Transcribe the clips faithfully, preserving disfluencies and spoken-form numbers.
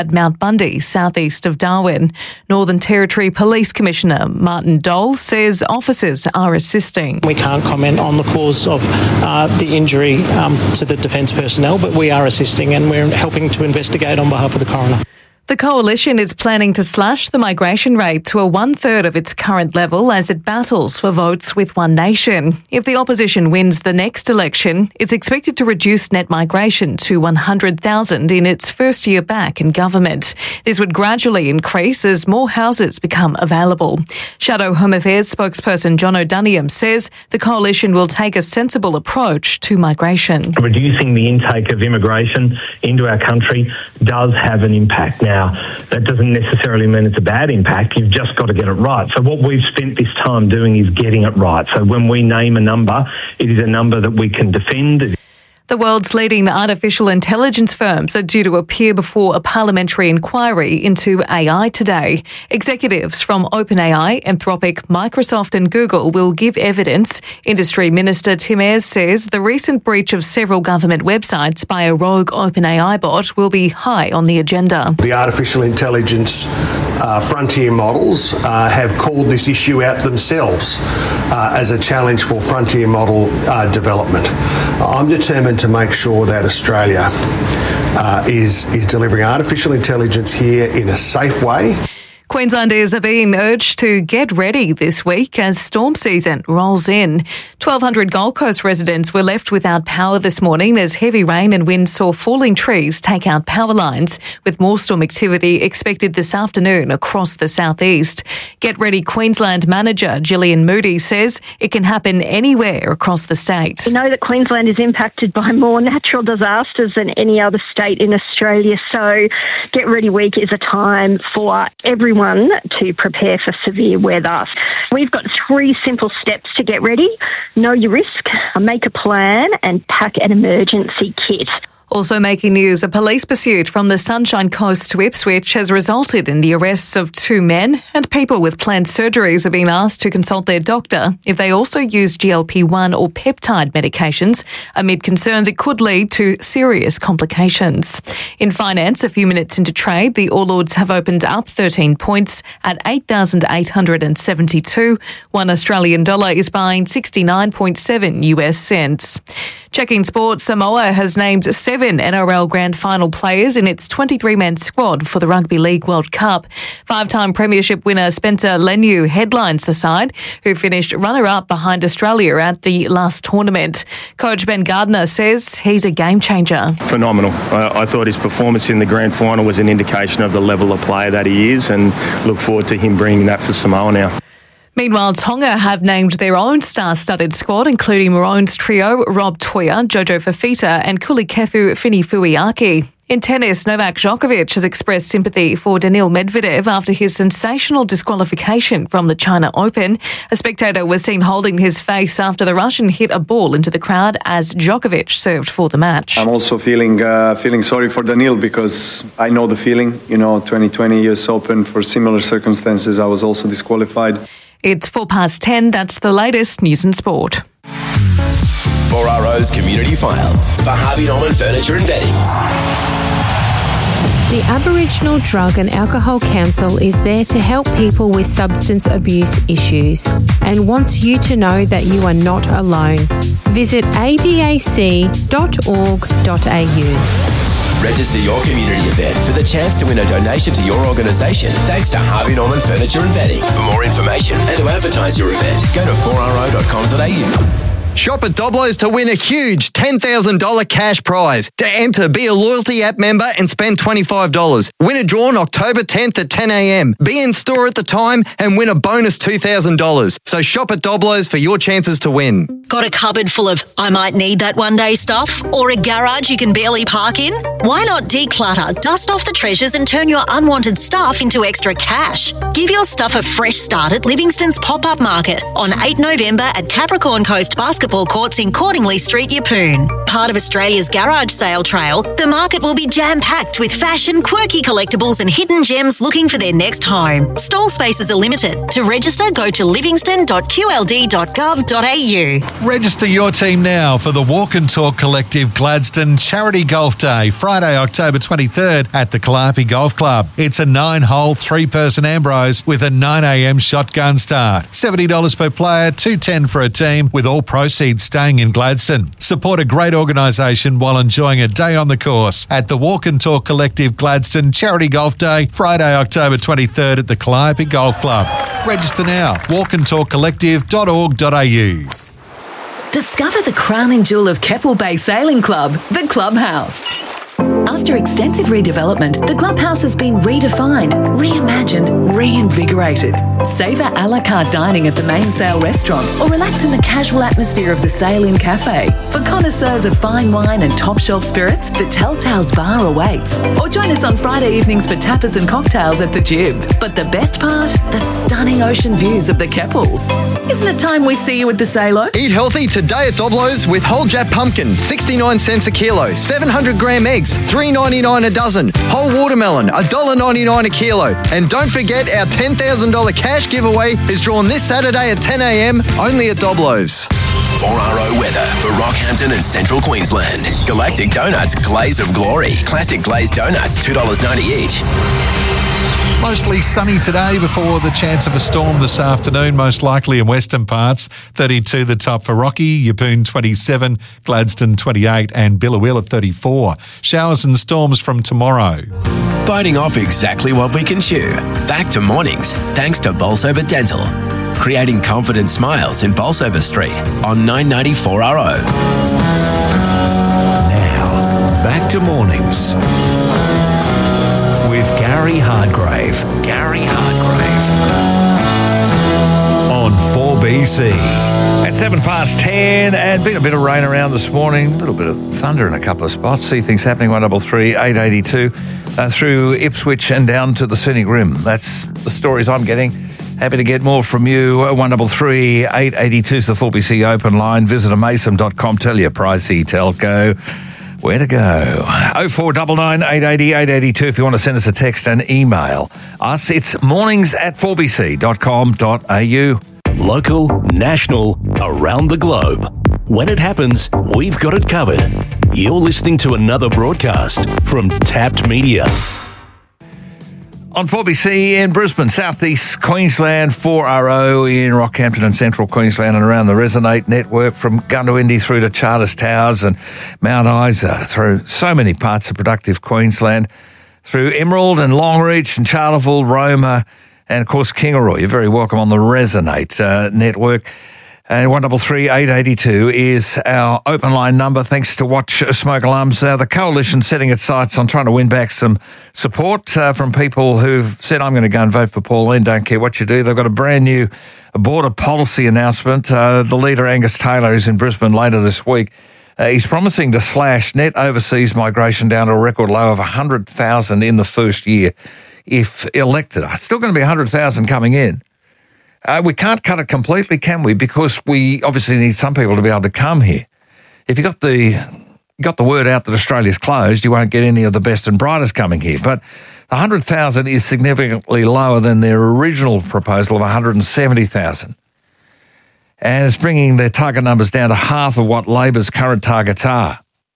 at Mount Bundy, southeast of Darwin. Northern Territory Police Commissioner Martin Dole says officers are assisting. We can't comment on the cause of uh, the injury um, to the defence personnel, but we are assisting and we're helping to investigate on behalf of the coroner. The Coalition is planning to slash the migration rate to a one-third of its current level as it battles for votes with One Nation. If the opposition wins the next election, it's expected to reduce net migration to one hundred thousand in its first year back in government. This would gradually increase as more houses become available. Shadow Home Affairs spokesperson John O'Duniam says the Coalition will take a sensible approach to migration. Reducing the intake of immigration into our country does have an impact. Now, that doesn't necessarily mean it's a bad impact. You've just got to get it right. So what we've spent this time doing is getting it right. So when we name a number, it is a number that we can defend. The world's leading artificial intelligence firms are due to appear before a parliamentary inquiry into A I today. Executives from OpenAI, Anthropic, Microsoft and Google will give evidence. Industry Minister Tim Ayres says the recent breach of several government websites by a rogue OpenAI bot will be high on the agenda. The artificial intelligence uh, frontier models uh, have called this issue out themselves uh, as a challenge for frontier model uh, development. I'm determined to make sure that Australia uh, is, is delivering artificial intelligence here in a safe way. Queenslanders are being urged to get ready this week as storm season rolls in. twelve hundred Gold Coast residents were left without power this morning as heavy rain and wind saw falling trees take out power lines, with more storm activity expected this afternoon across the southeast. Get Ready Queensland manager Gillian Moody says it can happen anywhere across the state. We know that Queensland is impacted by more natural disasters than any other state in Australia, so Get Ready Week is a time for everyone to prepare for severe weather. We've got three simple steps to get ready. Know your risk, make a plan and pack an emergency kit. Also making news, a police pursuit from the Sunshine Coast to Ipswich has resulted in the arrests of two men, and people with planned surgeries are being asked to consult their doctor if they also use G L P one or peptide medications, amid concerns it could lead to serious complications. In finance, a few minutes into trade, the All Ords have opened up thirteen points at eight thousand eight hundred seventy-two. One Australian dollar is buying sixty-nine point seven U S cents. Checking sport, Samoa has named seven N R L Grand Final players in its twenty-three man squad for the Rugby League World Cup. Five-time premiership winner Spencer Leniu headlines the side, who finished runner-up behind Australia at the last tournament. Coach Ben Gardner says he's a game-changer. Phenomenal. I, I thought his performance in the Grand Final was an indication of the level of player that he is, and look forward to him bringing that for Samoa now. Meanwhile, Tonga have named their own star-studded squad, including Maroon's trio Rob Toya, Jojo Fafita and Kulikefu Finifuiaki. In tennis, Novak Djokovic has expressed sympathy for Daniil Medvedev after his sensational disqualification from the China Open. A spectator was seen holding his face after the Russian hit a ball into the crowd as Djokovic served for the match. I'm also feeling uh, feeling sorry for Daniil because I know the feeling. You know, twenty twenty U S Open, for similar circumstances, I was also disqualified. It's four past ten. That's the latest news and sport. four R O's Community File for Harvey Norman Furniture and Bedding. The Aboriginal Drug and Alcohol Council is there to help people with substance abuse issues and wants you to know that you are not alone. Visit a d a c dot org dot a u. Register your community event for the chance to win a donation to your organisation thanks to Harvey Norman Furniture and Bedding. For more information and to advertise your event, go to four r o dot com dot a u. Shop at Doblo's to win a huge ten thousand dollars cash prize. To enter, be a loyalty app member and spend twenty-five dollars. Win a draw on October tenth at ten a m. Be in store at the time and win a bonus two thousand dollars. So shop at Doblo's for your chances to win. Got a cupboard full of I might need that one day stuff? Or a garage you can barely park in? Why not declutter, dust off the treasures and turn your unwanted stuff into extra cash? Give your stuff a fresh start at Livingston's Pop-Up Market on eighth of November at Capricorn Coast Basketball basketball courts in Cordingley Street, Yeppoon. Part of Australia's garage sale trail, the market will be jam-packed with fashion, quirky collectibles and hidden gems looking for their next home. Stall spaces are limited. To register, go to livingston dot q l d dot gov dot a u. Register your team now for the Walk and Talk Collective Gladstone Charity Golf Day, Friday, October twenty-third at the Calliope Golf Club. It's a nine-hole, three-person Ambrose with a nine a m shotgun start. seventy dollars per player, two hundred ten dollars for a team, with all proceeds staying in Gladstone. Support a great organisation while enjoying a day on the course at the Walk and Talk Collective Gladstone Charity Golf Day, Friday, October twenty-third at the Calliope Golf Club. Register now, walk and talk collective dot org dot a u. Discover the crowning jewel of Keppel Bay Sailing Club, the Clubhouse. After extensive redevelopment, the Clubhouse has been redefined, reimagined, reinvigorated. Savour a la carte dining at the Mainsail restaurant or relax in the casual atmosphere of the Sail-In Cafe. For connoisseurs of fine wine and top shelf spirits, the Telltales Bar awaits. Or join us on Friday evenings for tapas and cocktails at the Jib. But the best part? The stunning ocean views of the Keppels. Isn't it time we see you at the Salo? Eat healthy today at Doblo's with whole Jap pumpkin, sixty-nine cents a kilo, seven hundred gram eggs, three ninety-nine a dozen, whole watermelon, one dollar ninety-nine a kilo. And don't forget our ten thousand dollars cash giveaway is drawn this Saturday at ten a m only at Doblo's. four R O weather for Rockhampton and Central Queensland. Galactic Donuts Glaze of Glory. Classic glazed donuts, two dollars ninety each. Mostly sunny today before the chance of a storm this afternoon, most likely in western parts. thirty-two the top for Rocky, Yeppoon twenty-seven, Gladstone twenty-eight and Billawil at thirty-four. Showers and storms from tomorrow. Biting off exactly what we can chew. Back to mornings, thanks to Bolsover Dental. Creating confident smiles in Bolsover Street on nine ninety four R O. Now, back to mornings with Gary Hardgrave. Gary Hardgrave on four B C. At seven past ten, and been a bit of rain around this morning, a little bit of thunder in a couple of spots. See things happening, one double three, eight eighty-two, uh, through Ipswich and down to the Scenic Rim. That's the stories I'm getting. Happy to get more from you. one double three, eight eighty-two is the four B C open line. Visit amason dot com. Tell your pricey telco where to go. oh four nine nine, eight eight zero, eight eight two if you want to send us a text and email us. It's mornings at four b c dot com dot a u. Local, national, around the globe. When it happens, we've got it covered. You're listening to another broadcast from Tapped Media. On four B C in Brisbane, southeast Queensland, four R O in Rockhampton and central Queensland and around the Resonate network from Gundawindi through to Charters Towers and Mount Isa, through so many parts of productive Queensland, through Emerald and Longreach and Charleville, Roma and, of course, Kingaroy. You're very welcome on the Resonate uh, network. And one double three, eight eighty-two is our open line number. Thanks to Watch Smoke Alarms. Uh, the Coalition setting its sights on trying to win back some support uh, from people who've said, I'm going to go and vote for Pauline, don't care what you do. They've got a brand new border policy announcement. Uh, the leader, Angus Taylor, is in Brisbane later this week. Uh, he's promising to slash net overseas migration down to a record low of one hundred thousand in the first year if elected. It's still going to be one hundred thousand coming in. Uh, we can't cut it completely, can we? Because we obviously need some people to be able to come here. If you got the got the word out that Australia's closed, you won't get any of the best and brightest coming here. But one hundred thousand is significantly lower than their original proposal of one hundred seventy thousand. And it's bringing their target numbers down to half of what Labor's current targets are.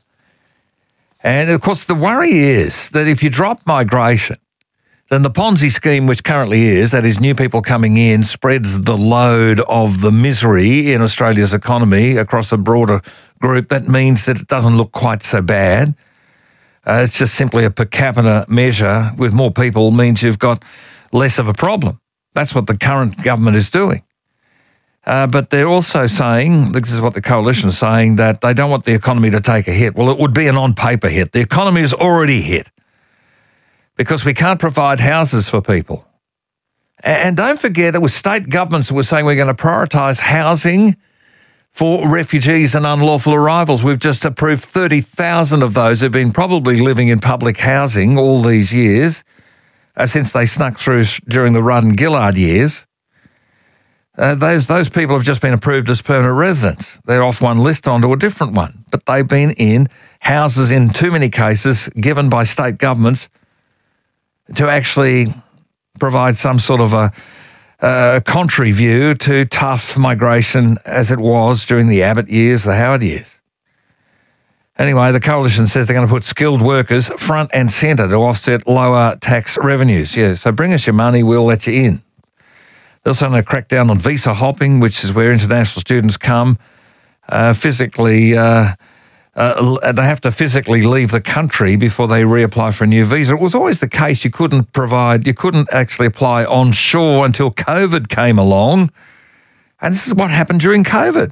And, of course, the worry is that if you drop migration, then the Ponzi scheme, which currently is, that is new people coming in, spreads the load of the misery in Australia's economy across a broader group. That means that it doesn't look quite so bad. Uh, it's just simply a per capita measure with more people means you've got less of a problem. That's what the current government is doing. Uh, but they're also saying, this is what the Coalition is saying, that they don't want the economy to take a hit. Well, it would be an on-paper hit. The economy is already hit, because we can't provide houses for people. And don't forget, it was state governments who were saying we're going to prioritise housing for refugees and unlawful arrivals. We've just approved thirty thousand of those who've been probably living in public housing all these years, uh, since they snuck thruh during the Rudd and Gillard years. Uh, those those people have just been approved as permanent residents. They're off one list onto a different one, but they've been in houses in too many cases given by state governments to actually provide some sort of a, a contrary view to tough migration as it was during the Abbott years, the Howard years. Anyway, the coalition says they're going to put skilled workers front and centre to offset lower tax revenues. Yeah, so bring us your money, we'll let you in. They're also going to crack down on visa hopping, which is where international students come uh, physically. Uh, uh, they have to physically leave the country before they reapply for a new visa. It was always the case you couldn't provide, you couldn't actually apply onshore until COVID came along. And this is what happened during COVID.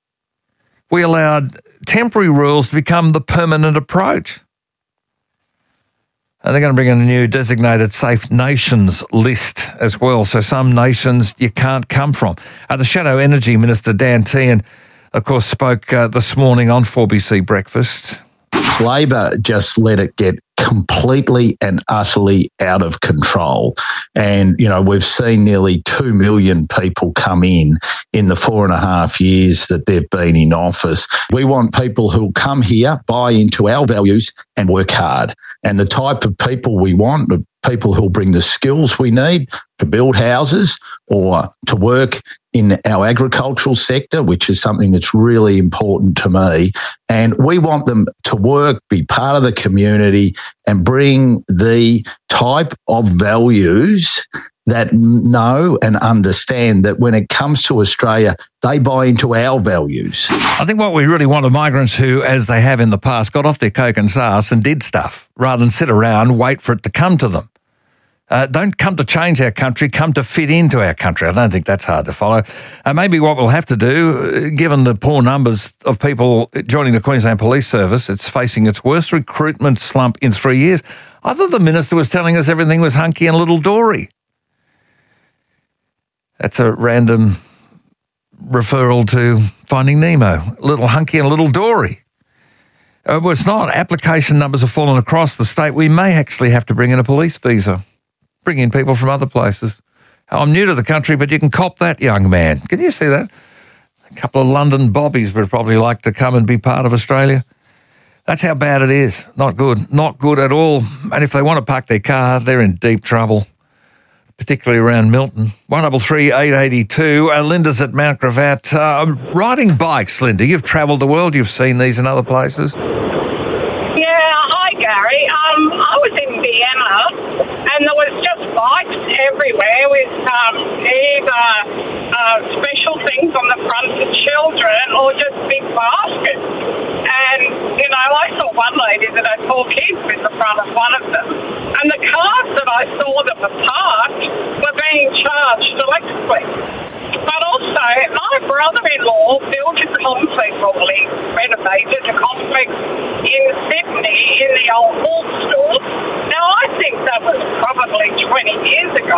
We allowed temporary rules to become the permanent approach. And they're going to bring in a new designated safe nations list as well. So some nations you can't come from. Uh, the Shadow Energy Minister, Dan Tehan, of course, spoke uh, this morning on four B C Breakfast. Labor just let it get completely and utterly out of control. And, you know, we've seen nearly two million people come in in the four and a half years that they've been in office. We want people who'll come here, buy into our values and work hard. And the type of people we want, people who'll bring the skills we need to build houses or to work in our agricultural sector, which is something that's really important to me. And we want them to work, be part of the community and bring the type of values that know and understand that when it comes to Australia, they buy into our values. I think what we really want are migrants who, as they have in the past, got off their coke and sauce and did stuff rather than sit around, wait for it to come to them. Uh, don't come to change our country, come to fit into our country. I don't think that's hard to follow. And maybe what we'll have to do, given the poor numbers of people joining the Queensland Police Service, it's facing its worst recruitment slump in three years. I thought the minister was telling us everything was hunky and little dory. That's a random referral to Finding Nemo. Little hunky and little dory. Uh, well, it's not. Application numbers have fallen across the state. We may actually have to bring in a police visa. Bring in people from other places. I'm new to the country, but you can cop that, young man. Can you see that? A couple of London bobbies would probably like to come and be part of Australia. That's how bad it is. Not good. Not good at all. And if they want to park their car, they're in deep trouble, particularly around Milton. one double three eight eight two. Uh, Linda's at Mount Gravatt. Uh, riding bikes, Linda. You've travelled the world. You've seen these in other places. Yeah, hi, Gary. Um, I was in Vienna, and there was just bikes everywhere with um, either uh, special things on the front for children or just big baskets. And, you know, I saw one lady that had four kids in the front of one of them. And the cars that I saw that were parked were being charged electrically. But also, my brother-in-law built a complex, or he renovated a complex in Sydney in the old Hall store. Now, I think that was probably twenty years ago,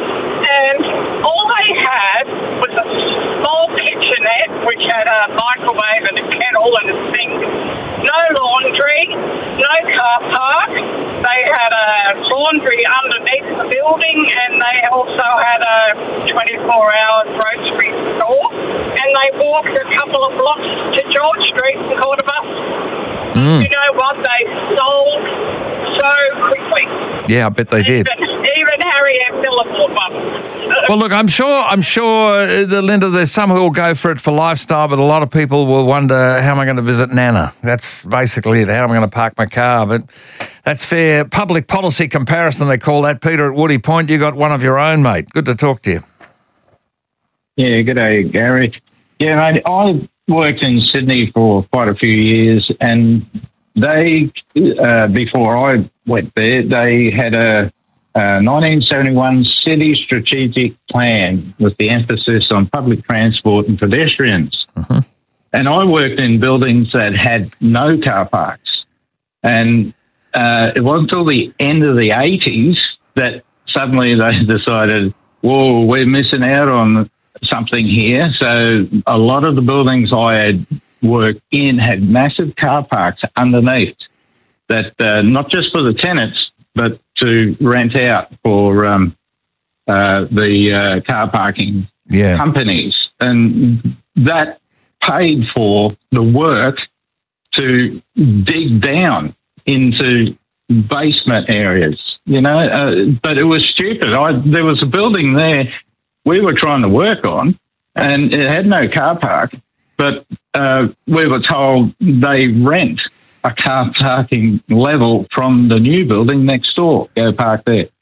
and all they had was a small kitchenette which had a microwave and a kettle and a sink. No laundry, no car park. They had a laundry underneath the building, and they also had a twenty-four hour grocery store. And they walked a couple of blocks to George Street and caught a bus. Mm. You know what? They sold so quickly. Yeah, I bet they even, did. Even Harry M. Miller bought one. Well, look, I'm sure, I'm sure, the Linda, there's some who will go for it for lifestyle, but a lot of people will wonder, how am I going to visit Nana? That's basically it. How am I going to park my car? But that's fair. Public policy comparison, they call that. Peter at Woody Point, you got one of your own, mate. Good to talk to you. Yeah, good day, Gary. Yeah, mate, I worked in Sydney for quite a few years, and they, uh, before I went there, they had a, a nineteen seventy-one city strategic plan with the emphasis on public transport and pedestrians. Uh-huh. And I worked in buildings that had no car parks. And uh, it wasn't until the end of the eighties that suddenly they decided, whoa, we're missing out on something here. So a lot of the buildings I had worked in had massive car parks underneath that uh, not just for the tenants, but to rent out for um, uh, the uh, car parking yeah. companies, and that paid for the work to dig down into basement areas, you know, uh, but it was stupid. I, there was a building there we were trying to work on, and it had no car park, but uh, we were told they rent a car parking level from the new building next door. Go park there.